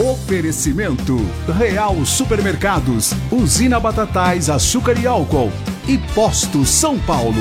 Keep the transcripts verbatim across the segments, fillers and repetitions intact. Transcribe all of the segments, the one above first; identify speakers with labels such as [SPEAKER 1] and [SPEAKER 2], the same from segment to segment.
[SPEAKER 1] Oferecimento Real Supermercados, Usina Batatais, Açúcar e Álcool e Posto São Paulo.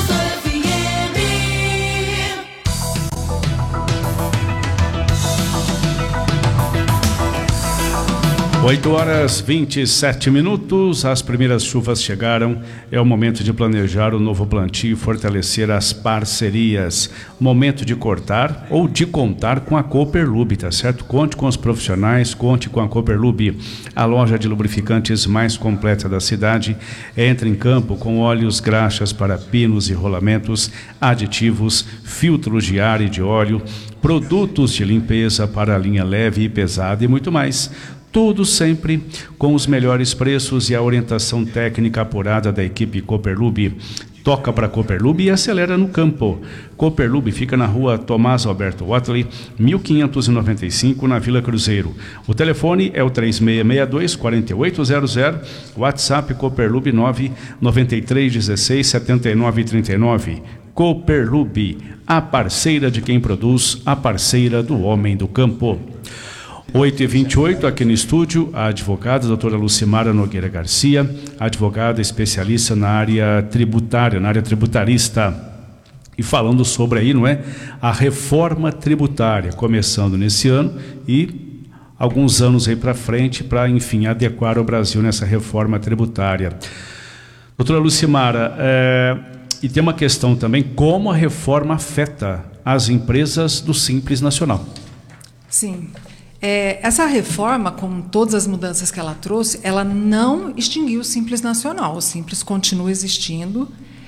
[SPEAKER 2] oito horas e vinte e sete minutos, as primeiras chuvas chegaram, é o momento de planejar o novo plantio e fortalecer as parcerias. Momento de cortar ou de contar com a Cooperlube, tá certo? Conte com os profissionais, conte com a Cooperlube, a loja de lubrificantes mais completa da cidade. Entra em campo com óleos, graxas para pinos e rolamentos, aditivos, filtros de ar e de óleo, produtos de limpeza para a linha leve e pesada e muito mais. Tudo sempre com os melhores preços e a orientação técnica apurada da equipe Cooperlube. Toca para Cooperlube e acelera no campo. Cooperlube fica na rua Tomás Alberto Watley, mil quinhentos e noventa e cinco, na Vila Cruzeiro. O telefone é o três seis seis dois, quatro oito zero zero, WhatsApp Cooperlube nove nove três um seis sete nove três nove. Cooperlube, a parceira de quem produz, a parceira do homem do campo. oito e vinte e oito, aqui no estúdio, a advogada a doutora Lucimara Nogueira Garcia, advogada especialista na área tributária, na área tributarista, e falando sobre aí, não é, a reforma tributária, começando nesse ano e alguns anos aí para frente, para, enfim, adequar o Brasil nessa reforma tributária. Doutora Lucimara, é, e tem uma questão também, como a reforma afeta as empresas do Simples Nacional?
[SPEAKER 3] Sim. É, essa reforma, com todas as mudanças que ela trouxe, ela não extinguiu o Simples Nacional. O Simples continua existindo.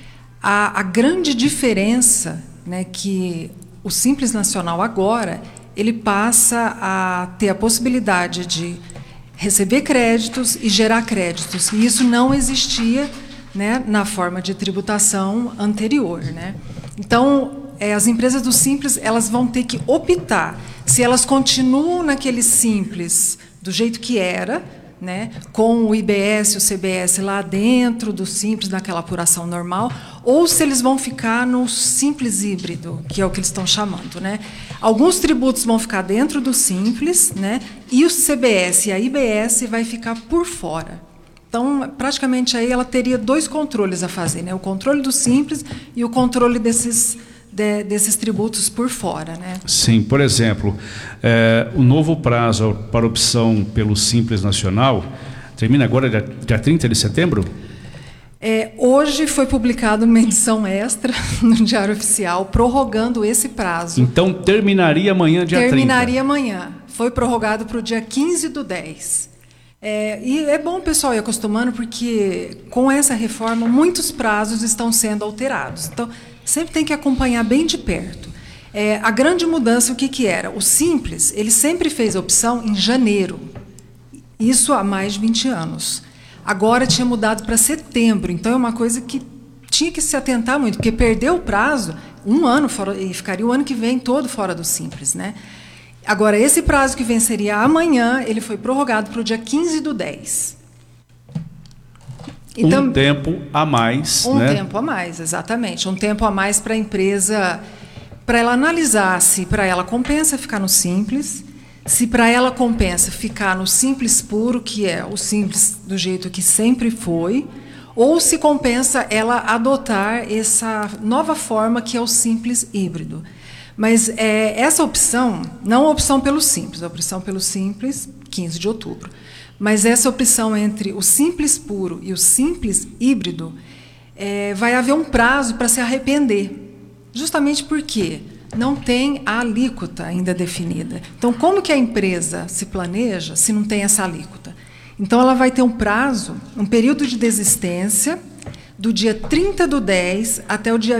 [SPEAKER 3] A, a grande diferença, né, que o Simples Nacional agora, ele passa a ter a possibilidade de receber créditos e gerar créditos. E isso não existia, né, na forma de tributação anterior, né? Então, é, as empresas do Simples, elas vão ter que optar se elas continuam naquele Simples do jeito que era, né, com o I B S e o C B S lá dentro do Simples, naquela apuração normal, ou se eles vão ficar no Simples híbrido, que é o que eles estão chamando, né? Alguns tributos vão ficar dentro do Simples, né, e o C B S e a I B S vai ficar por fora. Então, praticamente, aí ela teria dois controles a fazer, né? O controle do Simples e o controle desses... De, desses tributos por fora, né?
[SPEAKER 2] Sim, por exemplo, é, o novo prazo para opção pelo Simples Nacional termina agora dia, dia trinta de setembro?
[SPEAKER 3] É, hoje foi publicado uma edição extra no Diário Oficial prorrogando esse prazo.
[SPEAKER 2] Então terminaria amanhã, dia trinta?
[SPEAKER 3] Terminaria amanhã. Foi prorrogado para o dia quinze do dez. É, e é bom o pessoal ir acostumando, porque com essa reforma muitos prazos estão sendo alterados. Então, sempre tem que acompanhar bem de perto. É, a grande mudança, o que, que era? O Simples, ele sempre fez a opção em janeiro. Isso há mais de vinte anos. Agora tinha mudado para setembro. Então, é uma coisa que tinha que se atentar muito, porque perdeu o prazo, um ano fora, e ficaria o ano que vem todo fora do Simples, né? Agora, esse prazo que venceria amanhã, ele foi prorrogado para o dia quinze do dez.
[SPEAKER 2] Um então, tempo a mais,
[SPEAKER 3] um
[SPEAKER 2] né?
[SPEAKER 3] tempo a mais, exatamente. Um tempo a mais para a empresa, para ela analisar se para ela compensa ficar no Simples, se para ela compensa ficar no Simples puro, que é o Simples do jeito que sempre foi, ou se compensa ela adotar essa nova forma que é o Simples híbrido. Mas é, essa opção, não a opção pelo Simples, a opção pelo Simples, quinze de outubro. Mas essa opção entre o Simples puro e o Simples híbrido, é, vai haver um prazo para se arrepender. Justamente porque não tem a alíquota ainda definida. Então, como que a empresa se planeja se não tem essa alíquota? Então, ela vai ter um prazo, um período de desistência, do dia trinta do dez até o dia